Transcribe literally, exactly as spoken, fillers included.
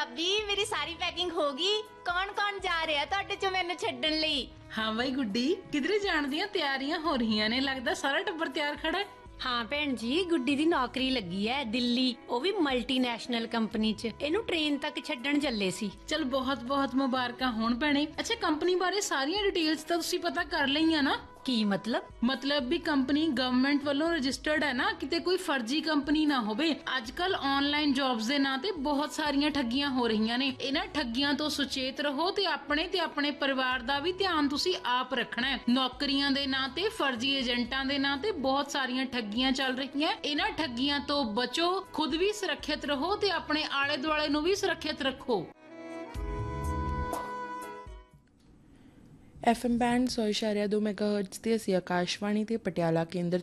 भाभी मेरी सारी पैकिंग होगी। कौन कौन जा रहा है ਤੁਹਾਡੇ ਚੋਂ ਮੈਨੂੰ ਛੱਡਣ ਲਈ? हाँ बई गुड्डी, किधरे जाण दियां तैयारियां हो रही ने, लगदा सारा टब्बर तैयार खड़ा है। हाँ भैन जी, गुड्डी दी नौकरी लगी है दिल्ली, ਉਹ ਵੀ ਮਲਟੀਨੈਸ਼ਨਲ ਕੰਪਨੀ 'ਚ। ਇਹਨੂੰ ਟ੍ਰੇਨ ਤੱਕ ਛੱਡਣ ਚੱਲੇ ਸੀ। चल बहुत बहुत मुबारकां होण भैणे। अच्छा कंपनी बारे सारियां डिटेल्स ਤਾਂ ਤੁਸੀਂ ਪਤਾ ਕਰ ਲਈਆਂ ਨਾ? ਕੀ ਮਤਲਬ? मतलब भी कंपनी गवर्नमेंट ਵੱਲੋਂ ਰਜਿਸਟਰਡ ਹੈ ਨਾ, ਕਿਤੇ ਕੋਈ ਫਰਜ਼ੀ ਕੰਪਨੀ ਨਾ ਹੋਵੇ। ਅੱਜ ਕੱਲ ਆਨਲਾਈਨ ਜੌਬਸ ਦੇ ਨਾਂ ਤੇ ਬਹੁਤ ਸਾਰੀਆਂ ਠੱਗੀਆਂ ਹੋ ਰਹੀਆਂ ਨੇ। ਇਹਨਾਂ ਠੱਗੀਆਂ ਤੋਂ ਸੁਚੇਤ ਰਹੋ ਤੇ ਆਪਣੇ ਤੇ ਆਪਣੇ ਪਰਿਵਾਰ ਦਾ ਵੀ ਧਿਆਨ ਤੁਸੀਂ ਆਪ ਰੱਖਣਾ ਹੈ। ਨੌਕਰੀਆਂ ਦੇ ਨਾਂ ਤੇ ਫਰਜ਼ੀ ਏਜੰਟਾਂ ਦੇ ਨਾਂ ਤੇ ਬਹੁਤ ਸਾਰੀਆਂ ਠੱਗੀਆਂ ਚੱਲ ਰਹੀਆਂ। ਇਹਨਾਂ ਠੱਗੀਆਂ ਤੋਂ ਬਚੋ, ਖੁਦ ਵੀ ਸੁਰੱਖਿਅਤ ਰਹੋ ਤੇ ਆਪਣੇ ਆਲੇ ਦੁਆਲੇ ਨੂੰ ਵੀ ਸੁਰੱਖਿਅਤ ਰੱਖੋ। ਐਫ ਐਮ ਬੈਂਡ ਸੌ ਇਸ਼ਾਰਿਆ ਦੋ ਮੈਗਾਹਰਟਜ਼ ਤੇ ਅਸੀਂ ਆਕਾਸ਼ਵਾਣੀ ਤੇ ਪਟਿਆਲਾ ਕੇਂਦਰ